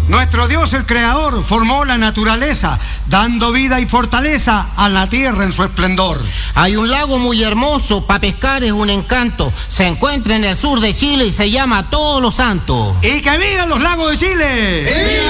Nuestro Dios, el Creador, formó la naturaleza, dando vida y fortaleza a la tierra en su esplendor. Hay un lago muy hermoso, para pescar es un encanto. Se encuentra en el sur de Chile y se llama Todos los Santos. ¡Y que vivan los lagos de Chile!